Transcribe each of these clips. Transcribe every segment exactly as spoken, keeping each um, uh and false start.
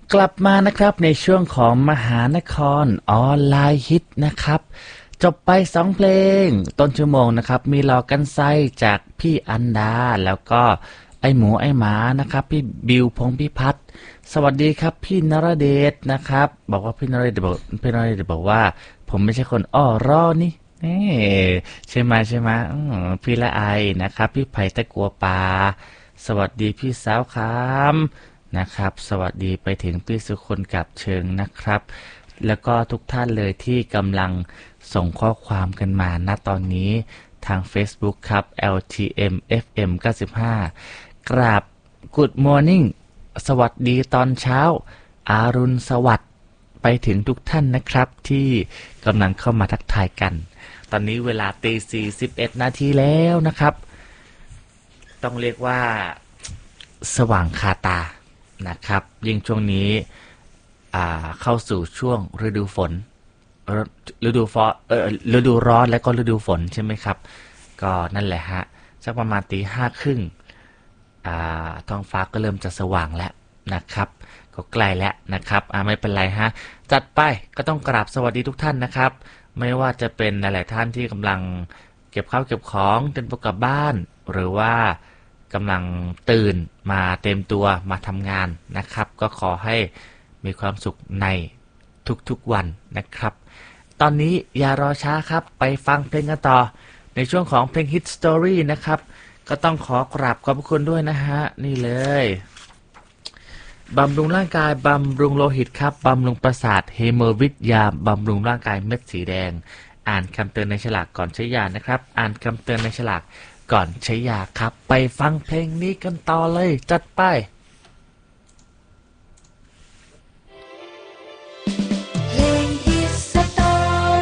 กลับมานะครับในช่วงของมหานครออนไลน์ฮิตนะครับจบไปสองเพลงต้นชั่วโมงนะครับมีหลอกกันไซจากพี่อันดาแล้วก็ไอหมูไอหมานะครับพี่บิวพงษ์พิพัฒน์สวัสดีครับพี่นรเดชนะครับบอกว่าพี่นรเดชบอกพี่นรเดชบอกว่าผมไม่ใช่คนอ้อร้อนี่นี่ใช่ไหมใช่ไหมอืมพี่ละไอนะครับพี่ไผ่ตะกัวปาสวัสดีพี่สาวครับนะครับสวัสดีไปถึงพี่สุคนกับเชิงนะครับแล้วก็ทุกท่านเลยที่กำลังส่งข้อความกันมาณตอนนี้ทาง Facebook ครับ แอล ที เอ็ม เอฟ เอ็ม เก้าสิบห้ากราบ Good Morning สวัสดีตอนเช้าอารุณสวัสดิ์ไปถึงทุกท่านนะครับที่กำลังเข้ามาทักทายกันตอนนี้เวลาตีสี่สิบเอ็ดนาทีแล้วนะครับต้องเรียกว่าสว่างคาตานะครับยิ่งช่วงนี้เข้าสู่ช่วงฤดูฝนฤดูฟอเออฤดูร้อนและก็ฤดูฝนใช่ไหมครับก็นั่นแหละฮะสักประมาณตีห้าครึ่งท้องฟ้าก็เริ่มจะสว่างแล้วนะครับก็ใกล้แล้วนะครับไม่เป็นไรฮะจัดไปก็ต้องกราบสวัสดีทุกท่านนะครับไม่ว่าจะเป็นหลายๆท่านที่กำลังเก็บข้าวเก็บของเดินไปกลับบ้านหรือว่ากำลังตื่นมาเต็มตัวมาทำงานนะครับก็ขอให้มีความสุขในทุกๆวันนะครับตอนนี้อย่ารอช้าครับไปฟังเพลงกันต่อในช่วงของเพลง Hit Story นะครับก็ต้องขอกราบขอบคุณด้วยนะฮะนี่เลยบำรุงร่างกายบำรุงโลหิตครับบำรุงประสาทเฮโมวิทยาบำรุงร่างกายเม็ดสีแดงอ่านคำเตือนในฉลากก่อนใช้ยานะครับอ่านคำเตือนในฉลากก่อนใช้ยาครับไปฟังเพลงนี้กันต่อเลยจัดไป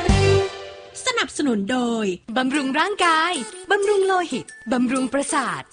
สนุนโดยบำรุงร่างกายบำรุงโลหิตบำรุงประสาท